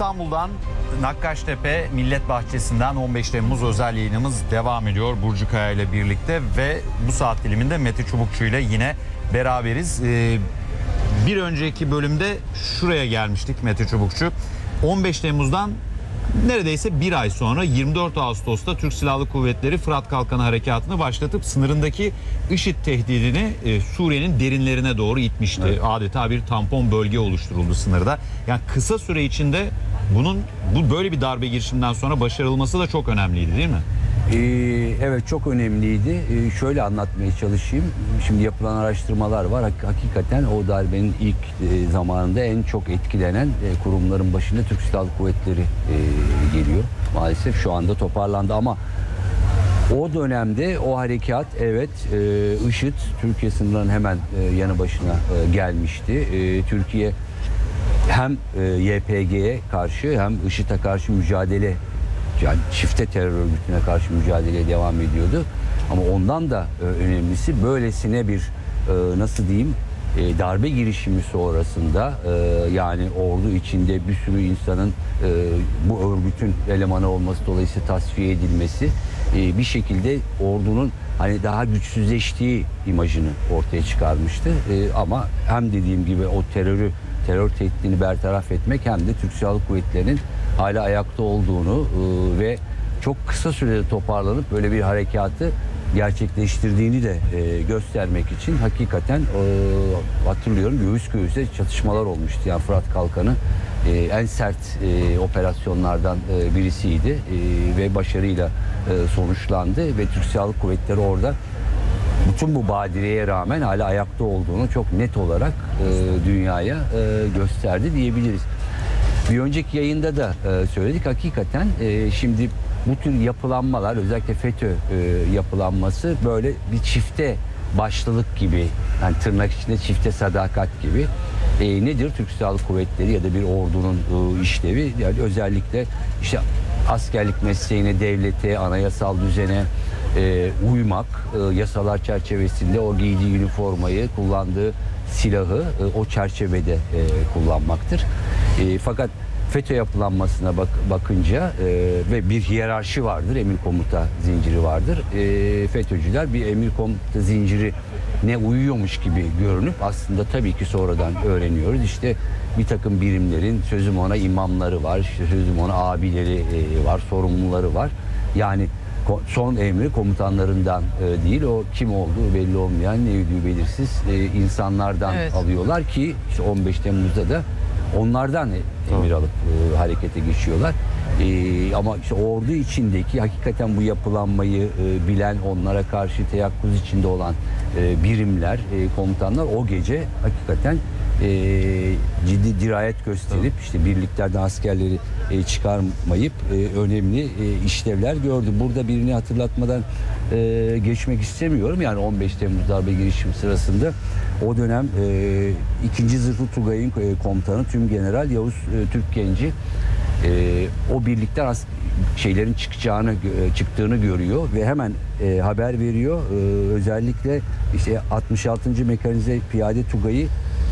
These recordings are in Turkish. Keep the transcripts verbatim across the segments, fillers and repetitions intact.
İstanbul'dan Nakkaştepe Millet Bahçesi'nden on beş Temmuz özel yayınımız devam ediyor Burcu Kaya ile birlikte ve bu saat diliminde Mete Çubukçu ile yine beraberiz. Ee, bir önceki bölümde şuraya gelmiştik Mete Çubukçu. on beş Temmuz'dan neredeyse bir ay sonra yirmi dört Ağustos'ta Türk Silahlı Kuvvetleri Fırat Kalkanı Harekatı'nı başlatıp sınırındaki IŞİD tehdidini e, Suriye'nin derinlerine doğru itmişti. Evet. Adeta bir tampon bölge oluşturuldu sınırda. Yani kısa süre içinde bunun bu böyle bir darbe girişiminden sonra başarılması da çok önemliydi, değil mi? Ee, evet, çok önemliydi. Ee, şöyle anlatmaya çalışayım. Şimdi yapılan araştırmalar var. Hak- hakikaten o darbenin ilk e, zamanında en çok etkilenen e, kurumların başında Türk Silahlı Kuvvetleri e, geliyor. Maalesef şu anda toparlandı ama o dönemde o harekat, evet, e, IŞİD Türkiye sınırlarının hemen e, yanı başına e, gelmişti. E, Türkiye hem e, Y P G'ye karşı hem IŞİD'e karşı mücadele, yani çifte terör örgütüne karşı mücadeleye devam ediyordu. Ama ondan da e, önemlisi böylesine bir e, nasıl diyeyim e, darbe girişimi sonrasında e, yani ordu içinde bir sürü insanın e, bu örgütün elemanı olması dolayısıyla tasfiye edilmesi e, bir şekilde ordunun hani daha güçsüzleştiği imajını ortaya çıkarmıştı. E, ama hem dediğim gibi o terörü terör tehdidini bertaraf etmek hem de Türk Silahlı Kuvvetleri'nin hala ayakta olduğunu e, ve çok kısa sürede toparlanıp böyle bir harekatı gerçekleştirdiğini de e, göstermek için hakikaten e, hatırlıyorum göğüs göğüse çatışmalar olmuştu. Yani Fırat Kalkanı e, en sert e, operasyonlardan e, birisiydi e, ve başarıyla e, sonuçlandı ve Türk Silahlı Kuvvetleri orada bütün bu badireye rağmen hala ayakta olduğunu çok net olarak e, dünyaya e, gösterdi diyebiliriz. Bir önceki yayında da e, söyledik. Hakikaten e, şimdi bu tür yapılanmalar, özellikle FETÖ e, yapılanması böyle bir çifte başlılık gibi, yani tırnak içinde çifte sadakat gibi. E, nedir Türk Silahlı Kuvvetleri ya da bir ordunun e, işlevi? Yani özellikle işte askerlik mesleğine, devlete, anayasal düzene e, uymak, e, yasalar çerçevesinde o giydiği üniformayı, kullandığı silahı e, o çerçevede e, kullanmaktır. E, fakat FETÖ yapılanmasına bak, bakınca e, ve bir hiyerarşi vardır, emir komuta zinciri vardır. E, FETÖ'cüler bir emir komuta zinciri ne uyuyormuş gibi görünüp aslında tabii ki sonradan öğreniyoruz. İşte bir takım birimlerin sözüm ona imamları var, işte sözüm ona abileri e, var, sorumluları var. Yani son emri komutanlarından e, değil, o kim olduğu belli olmayan, ne yüdüğü belirsiz e, insanlardan evet. alıyorlar ki işte on beş Temmuz'da da onlardan emir alıp e, harekete geçiyorlar. E, ama işte ordu içindeki hakikaten bu yapılanmayı e, bilen, onlara karşı teyakkuz içinde olan e, birimler, e, komutanlar o gece hakikaten e, ciddi dirayet gösterip işte birliklerden askerleri e, çıkarmayıp e, önemli e, işlevler gördü. Burada birini hatırlatmadan e, geçmek istemiyorum. Yani on beş Temmuz darbe girişimi sırasında o dönem e, ikinci Zırhlı Tugay'ın e, komutanı Tümgeneral Yavuz e, Türkgenci e, o birlikler as- şeylerin çıkacağını e, çıktığını görüyor ve hemen e, haber veriyor. E, özellikle işte altmış altıncı Mekanize Piyade Tugay'ı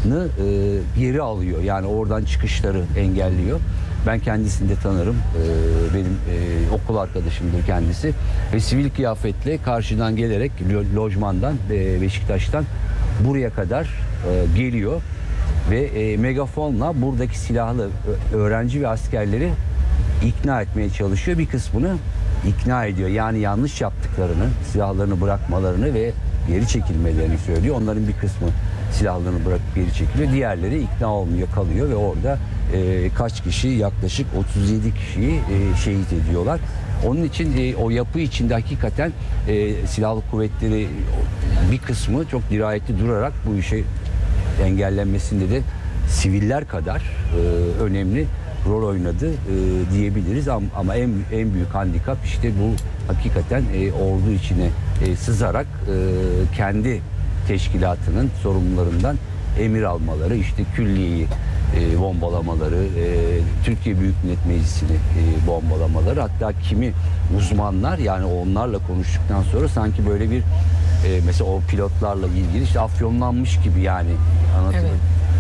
e, geri alıyor. Yani oradan çıkışları engelliyor. Ben kendisini de tanırım. E, benim e, okul arkadaşımdır kendisi. Ve sivil kıyafetle karşıdan gelerek lo- lojmandan e, Beşiktaş'tan buraya kadar e, geliyor ve e, megafonla buradaki silahlı öğrenci ve askerleri ikna etmeye çalışıyor. Bir kısmını ikna ediyor. Yani yanlış yaptıklarını, silahlarını bırakmalarını ve geri çekilmelerini söylüyor. Onların bir kısmı silahlarını bırakıp geri çekiliyor. Diğerleri ikna olmuyor, kalıyor ve orada e, kaç kişi, yaklaşık otuz yedi kişiyi e, şehit ediyorlar. Onun için e, o yapı içinde hakikaten e, silahlı kuvvetleri bir kısmı çok dirayetli durarak bu işe engellenmesinde de siviller kadar e, önemli rol oynadı e, diyebiliriz. Ama, ama en en büyük handikap işte bu hakikaten e, ordu içine e, sızarak e, kendi teşkilatının sorumlularından emir almaları, işte külliyeyi e, bombalamaları, e, Türkiye Büyük Millet Meclisi'ni e, bombalamaları, hatta kimi uzmanlar, yani onlarla konuştuktan sonra sanki böyle bir e, mesela o pilotlarla ilgili işte afyonlanmış gibi, yani anlatılır. Evet.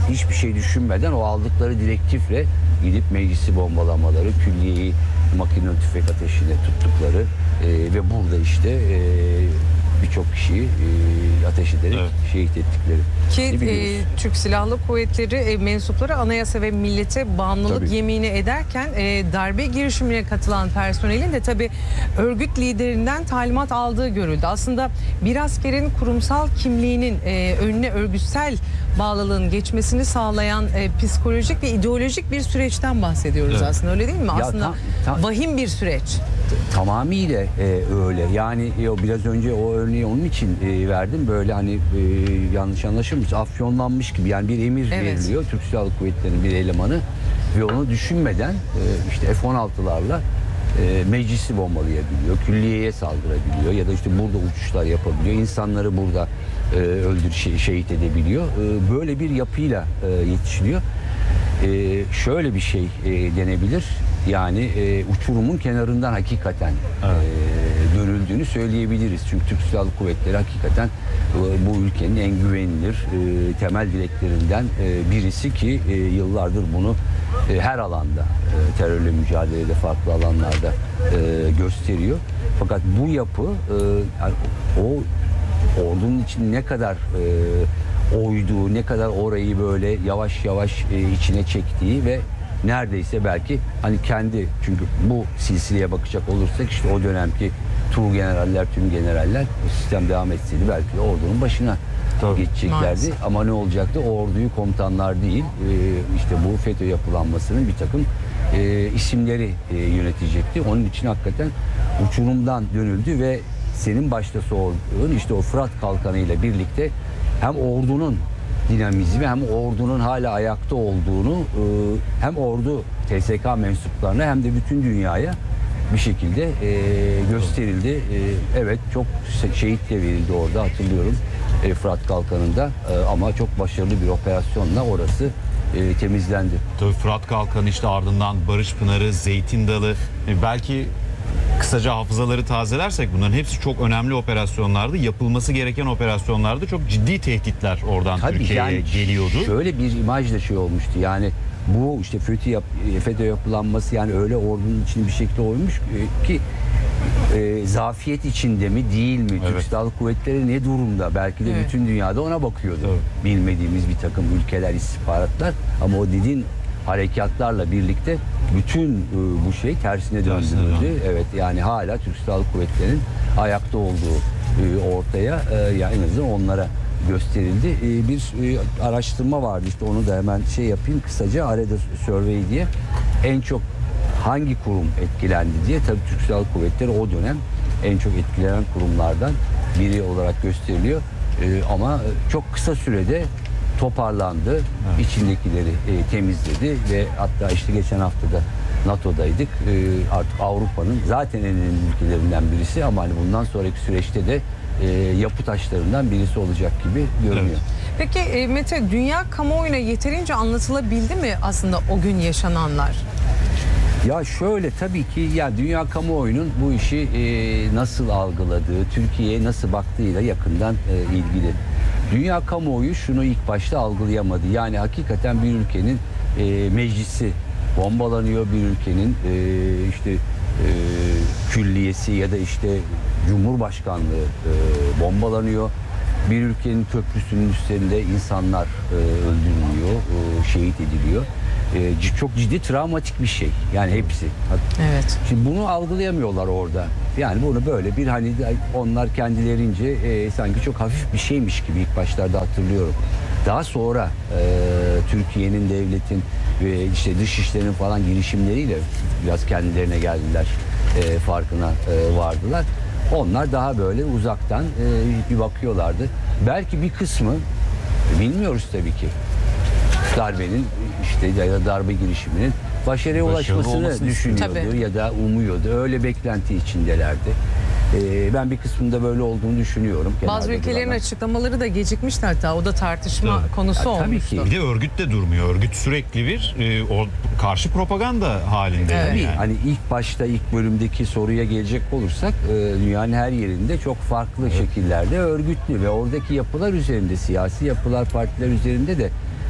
hiçbir şey düşünmeden o aldıkları direktifle gidip meclisi bombalamaları, külliyeyi makine tüfek ateşine tuttukları e, ve burada işte e, birçok kişiyi e, ateş ederek Evet. şehit ettikleri. Ki Ne e, biliyoruz? Türk Silahlı Kuvvetleri e, mensupları anayasa ve millete bağımlılık Tabii. yemini ederken e, darbe girişimine katılan personelin de tabii örgüt liderinden talimat aldığı görüldü. Aslında bir askerin kurumsal kimliğinin e, önüne örgütsel bağlılığın geçmesini sağlayan e, psikolojik ve ideolojik bir süreçten bahsediyoruz Evet. aslında, öyle değil mi? Ya Aslında tam- tam- vahim bir süreç. Tamamıyla e, öyle. Yani e, o biraz önce o örneği onun için e, verdim. Böyle hani e, yanlış anlaşılmış, afyonlanmış gibi. Yani bir emir Evet. veriliyor. Türk Silahlı Kuvvetleri'nin bir elemanı ve onu düşünmeden e, işte F on altılarla e, meclisi bombalayabiliyor. Külliyeye saldırabiliyor ya da işte burada uçuşlar yapabiliyor. İnsanları burada e, öldür şey, şehit edebiliyor. E, böyle bir yapıyla e, yetişiliyor. E, şöyle bir şey e, denebilir. Yani e, uçurumun kenarından hakikaten Evet. e, dönüldüğünü söyleyebiliriz. Çünkü Türk Silahlı Kuvvetleri hakikaten e, bu ülkenin en güvenilir e, temel direklerinden e, birisi ki e, yıllardır bunu e, her alanda e, terörle mücadelede farklı alanlarda e, gösteriyor. Fakat bu yapı e, yani o ordunun için ne kadar e, oyduğu, ne kadar orayı böyle yavaş yavaş e, içine çektiği ve neredeyse belki hani kendi, çünkü bu silsileye bakacak olursak işte o dönemki tuğ generaller, tüm generaller bu sistem devam etseydi belki de ordunun başına Tabii. geçeceklerdi. Maalesef. Ama ne olacaktı? O orduyu komutanlar değil, e, işte bu FETÖ yapılanmasının bir takım e, isimleri e, yönetecekti. Onun için hakikaten uçurumdan dönüldü ve senin başta sorduğun işte o Fırat Kalkanı ile birlikte hem ordunun dinamizmi hem ordunun hala ayakta olduğunu e, hem ordu T S K mensuplarına hem de bütün dünyaya bir şekilde e, gösterildi. E, evet, çok şehit de verildi orada, hatırlıyorum e, Fırat Kalkanı'nda e, ama çok başarılı bir operasyonla orası e, temizlendi. Tabii Fırat Kalkanı, işte ardından Barış Pınarı, Zeytin Dalı, e, belki kısaca hafızaları tazelersek bunların hepsi çok önemli operasyonlardı. Yapılması gereken operasyonlardı. Çok ciddi tehditler oradan Tabii Türkiye'ye yani geliyordu. şöyle bir imaj da şey olmuştu. Yani bu işte FETÖ, yap, FETÖ yapılanması yani öyle ordunun içine bir şekilde oymuş ki e, zafiyet içinde mi değil mi? Türk Evet. Silahlı Kuvvetleri ne durumda? Belki de Evet. bütün dünyada ona bakıyordu. Evet. Bilmediğimiz bir takım ülkeler, istihbaratlar, ama o dediğin harekatlarla birlikte bütün e, bu şey tersine Tersine döndürüldü. döndü. Evet, yani hala Türk Silahlı Kuvvetleri'nin ayakta olduğu e, ortaya e, yani en azından onlara gösterildi. E, bir e, araştırma vardı, işte onu da hemen şey yapayım kısaca, Areda Survey diye. En çok hangi kurum etkilendi diye, tabii Türk Silahlı Kuvvetleri o dönem en çok etkilenen kurumlardan biri olarak gösteriliyor. E, ama çok kısa sürede toparlandı, evet. İçindekileri e, temizledi ve hatta işte geçen hafta da NATO'daydık. E, artık Avrupa'nın zaten en önemli ülkelerinden birisi ama hani bundan sonraki süreçte de e, yapı taşlarından birisi olacak gibi görünüyor. Evet. Peki e, Mete, dünya kamuoyuna yeterince anlatılabildi mi aslında o gün yaşananlar? Ya şöyle, tabii ki ya dünya kamuoyunun bu işi e, nasıl algıladığı, Türkiye'ye nasıl baktığıyla yakından e, ilgili. Dünya kamuoyu şunu ilk başta algılayamadı. Yani hakikaten bir ülkenin e, meclisi bombalanıyor, bir ülkenin e, işte e, külliyesi ya da işte Cumhurbaşkanlığı e, bombalanıyor. Bir ülkenin köprüsünün üstünde insanlar e, öldürülüyor, e, şehit ediliyor. E, çok ciddi travmatik bir şey. Yani hepsi. Evet. Şimdi bunu algılayamıyorlar orada. Yani bunu böyle bir hani onlar kendilerince e, sanki çok hafif bir şeymiş gibi ilk başlarda hatırlıyorum. Daha sonra e, Türkiye'nin, devletin ve işte dışişlerinin falan girişimleriyle biraz kendilerine geldiler, e, farkına e, vardılar. Onlar daha böyle uzaktan e, bir bakıyorlardı. Belki bir kısmı, bilmiyoruz tabii ki, darbenin işte ya da darbe girişiminin başarıya Başarılı ulaşmasını olmasını düşünüyordu Tabii. ya da umuyordu. Öyle beklenti içindelerdi. Ee, ben bir kısmında böyle olduğunu düşünüyorum. Bazı Kenarda ülkelerin duranlar. açıklamaları da gecikmişti, hatta o da tartışma Tabii. konusu Ya, tabii olmuştu. ki. Bir de örgüt de durmuyor. Örgüt sürekli bir e, o karşı propaganda halinde. Evet. Tabii yani. hani ilk başta ilk bölümdeki soruya gelecek olursak e, dünyanın her yerinde çok farklı şekillerde örgütlü ve oradaki yapılar üzerinde, siyasi yapılar, partiler üzerinde de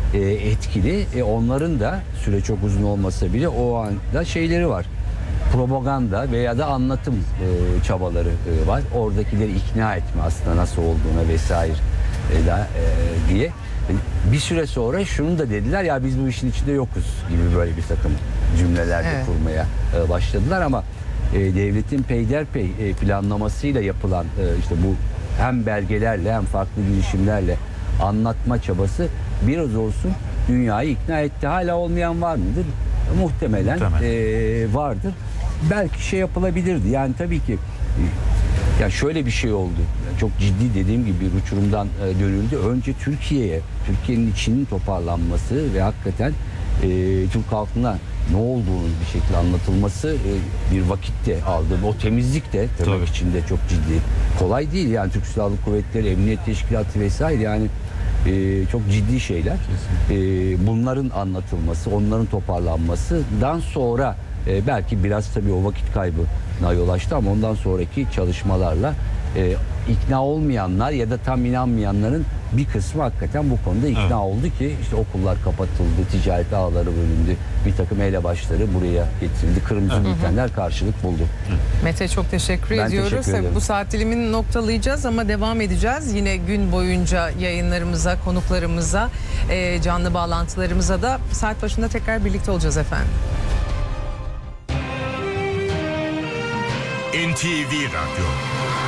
e, etkili. E, onların da süre çok uzun olmasa bile o anda şeyleri var. Propaganda veya da anlatım e, çabaları e, var. Oradakileri ikna etme aslında nasıl olduğuna vesaire e, da, e, diye. E, bir süre sonra şunu da dediler, ya biz bu işin içinde yokuz gibi böyle bir takım cümleler de Evet. kurmaya e, başladılar ama e, devletin peyderpey e, planlamasıyla yapılan e, işte bu hem belgelerle hem farklı girişimlerle anlatma çabası biraz olsun dünyayı ikna etti. Hala olmayan var mıdır? Muhtemelen Muhtemelen. e, vardır. Belki şey yapılabilirdi. Yani tabii ki e, ya şöyle bir şey oldu. Çok ciddi, dediğim gibi bir uçurumdan e, dönüldü. Önce Türkiye'ye, Türkiye'nin içinin toparlanması ve hakikaten e, Türk halkına ne olduğunu bir şekilde anlatılması e, bir vakit de aldı. O temizlik de tırnak Tabii. içinde çok ciddi. Kolay değil yani, Türk Silahlı Kuvvetleri, Emniyet Teşkilatı vesaire, yani e, çok ciddi şeyler. E, bunların anlatılması, onların toparlanmasından sonra e, belki biraz tabii o vakit kaybına yol açtı ama ondan sonraki çalışmalarla e, ikna olmayanlar ya da tam inanmayanların bir kısmı hakikaten bu konuda ikna Evet. oldu ki işte okullar kapatıldı, ticaret ağları bölündü, bir takım elebaşları buraya getirildi, kırmızı bültenler karşılık buldu. Mete çok teşekkür Ben ediyoruz. teşekkür ederim. Bu saat dilimini noktalayacağız ama devam edeceğiz. Yine gün boyunca yayınlarımıza, konuklarımıza, e, canlı bağlantılarımıza da saat başında tekrar birlikte olacağız efendim. N T V Radyo